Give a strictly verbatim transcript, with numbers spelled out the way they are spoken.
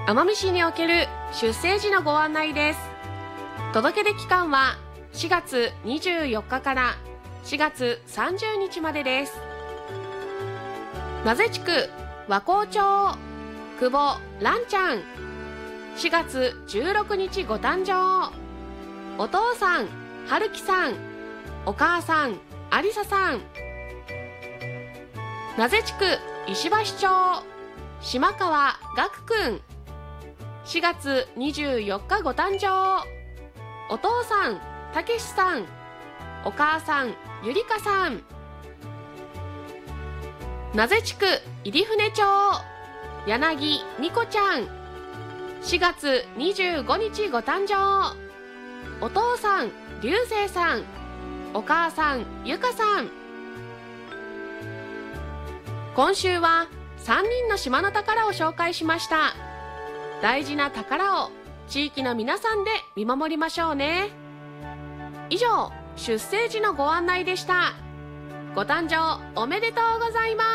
奄美市における出生時のご案内です。届け出期間はしがつにじゅうよっかからしがつさんじゅうにちまでです。名瀬地区和光町久保蘭ちゃん、しがつじゅうろくにちご誕生。お父さん春樹さん、お母さんありささん。名瀬地区石橋町島川岳くん、しがつにじゅうよっかご誕生。お父さんたけしさん、お母さんゆりかさん。名瀬地区入船町柳美子ちゃん、しがつにじゅうごにちご誕生。お父さん流星さん、お母さんゆかさん。今週はさんにんの島の宝を紹介しました。大事な宝を地域の皆さんで見守りましょうね。以上、出生時のご案内でした。ご誕生おめでとうございます。